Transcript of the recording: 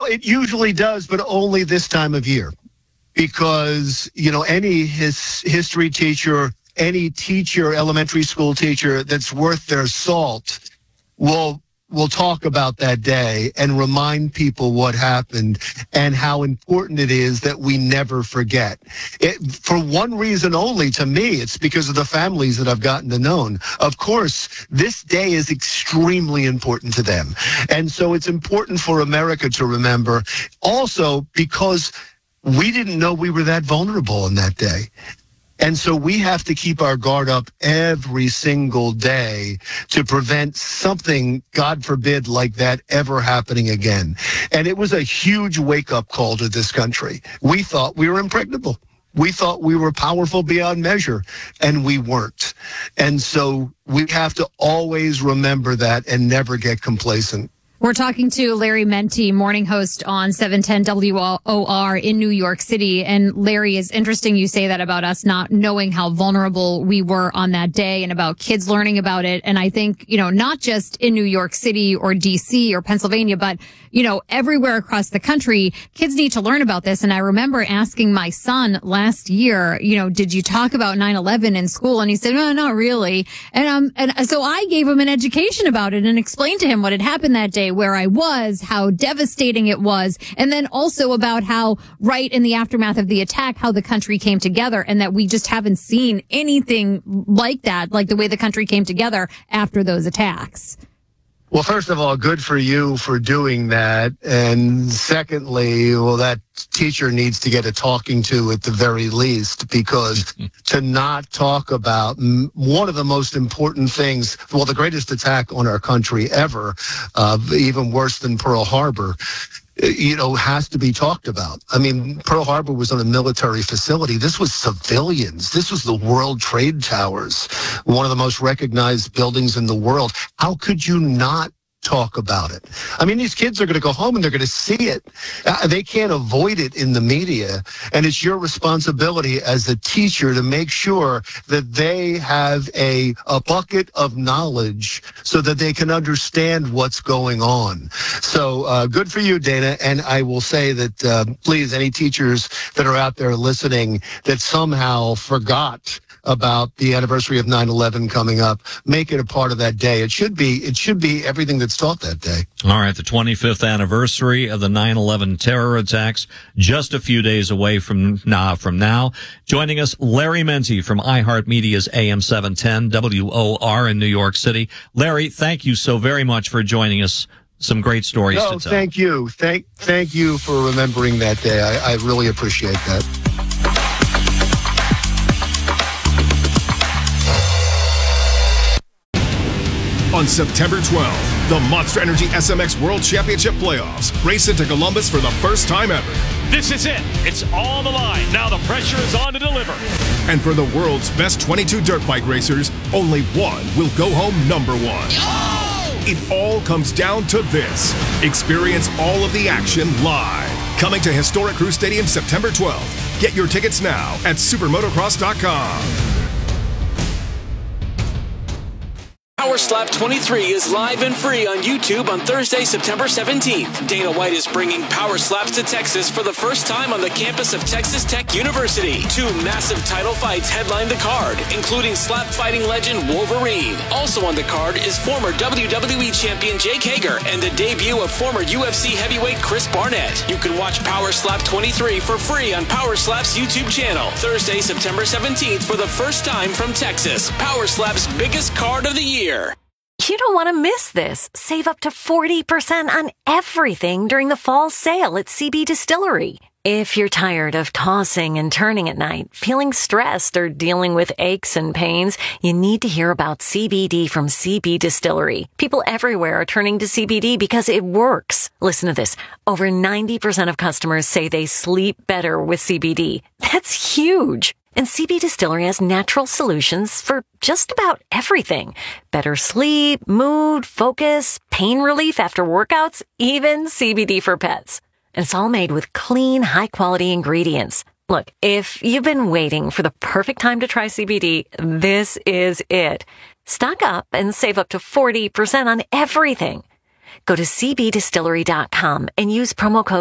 it usually does, but only this time of year. Because, any history teacher, any teacher, elementary school teacher that's worth their salt will talk about that day and remind people what happened and how important it is that we never forget. For one reason only, to me, it's because of the families that I've gotten to know. Of course, this day is extremely important to them. And so it's important for America to remember, also because we didn't know we were that vulnerable on that day. And so we have to keep our guard up every single day to prevent something, God forbid, like that ever happening again. And it was a huge wake-up call to this country. We thought we were impregnable. We thought we were powerful beyond measure, and we weren't. And so we have to always remember that and never get complacent. We're talking to Larry Mendte, morning host on 710 WOR in New York City. And Larry, it's interesting you say that about us not knowing how vulnerable we were on that day and about kids learning about it. And I think, not just in New York City or DC or Pennsylvania, but, everywhere across the country, kids need to learn about this. And I remember asking my son last year, did you talk about 9/11 in school? And he said, no, not really. And so I gave him an education about it and explained to him what had happened that day, where I was, how devastating it was, and then also about how right in the aftermath of the attack, how the country came together, and that we just haven't seen anything like that, like the way the country came together after those attacks. Well, first of all, good for you for doing that. And secondly, that teacher needs to get a talking to at the very least, because to not talk about one of the most important things, the greatest attack on our country ever, even worse than Pearl Harbor, has to be talked about. I mean, Pearl Harbor was on a military facility. This was civilians. This was the World Trade Towers, one of the most recognized buildings in the world. How could you not talk about it? I mean, these kids are going to go home and they're going to see it. They can't avoid it in the media. And it's your responsibility as a teacher to make sure that they have a bucket of knowledge so that they can understand what's going on. So good for you, Dana. And I will say that, please, any teachers that are out there listening that somehow forgot about the anniversary of 9/11 coming up, make it a part of that day. It should be everything that's taught that day. All right, the 25th anniversary of the 9/11 terror attacks, just a few days away from now. Joining us, Larry Mendte from iHeartMedia's AM 710 WOR in New York City. Larry, thank you so very much for joining us. Some great stories to tell. Thank you. Thank you for remembering that day. I really appreciate that. On September 12th, the Monster Energy SMX World Championship Playoffs race into Columbus for the first time ever. This is it. It's on the line. Now the pressure is on to deliver. And for the world's best 22 dirt bike racers, only one will go home number one. Oh! It all comes down to this. Experience all of the action live. Coming to Historic Crew Stadium September 12th. Get your tickets now at supermotocross.com. Power Slap 23 is live and free on YouTube on Thursday, September 17th. Dana White is bringing Power Slaps to Texas for the first time on the campus of Texas Tech University. 2 massive title fights headline the card, including slap fighting legend Wolverine. Also on the card is former WWE champion Jake Hager and the debut of former UFC heavyweight Chris Barnett. You can watch Power Slap 23 for free on Power Slap's YouTube channel. Thursday, September 17th for the first time from Texas. Power Slap's biggest card of the year. You don't want to miss this. Save up to 40% on everything during the fall sale at CB Distillery. If you're tired of tossing and turning at night, feeling stressed, or dealing with aches and pains, you need to hear about CBD from CB Distillery. People everywhere are turning to CBD because it works. Listen to this. Over 90% of customers say they sleep better with CBD. That's huge. And CB Distillery has natural solutions for just about everything. Better sleep, mood, focus, pain relief after workouts, even CBD for pets. And it's all made with clean, high-quality ingredients. Look, if you've been waiting for the perfect time to try CBD, this is it. Stock up and save up to 40% on everything. Go to cbdistillery.com and use promo code